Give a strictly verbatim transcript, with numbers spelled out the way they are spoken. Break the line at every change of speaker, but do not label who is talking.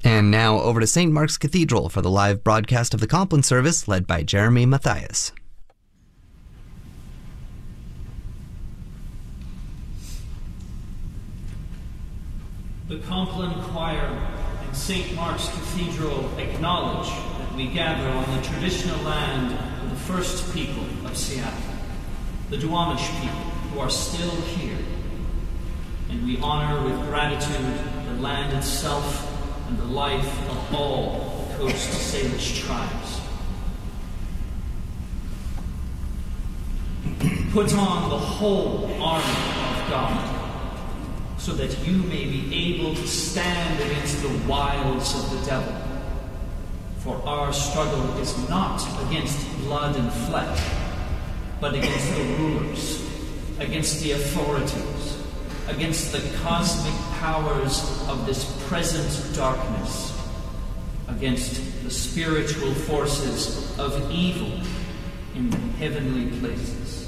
And now over to Saint Mark's Cathedral for the live broadcast of the Compline service led by Jeremy Matthias.
The Compline Choir in Saint Mark's Cathedral acknowledge that we gather on the traditional land of the first people of Seattle, the Duwamish people who are still here. And we honor with gratitude the land itself and the life of all the Coast Salish tribes. Put on the whole armor of God, so that you may be able to stand against the wiles of the devil. For our struggle is not against blood and flesh, but against the rulers, against the authorities, against the cosmic powers of this present darkness, against the spiritual forces of evil in the heavenly places.